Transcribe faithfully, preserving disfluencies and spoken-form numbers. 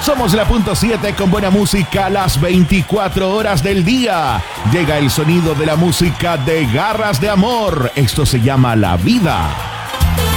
Somos la punto siete con buena música las veinticuatro horas del día. Llega el sonido de la música de Garras de Amor. Esto se llama La Vida.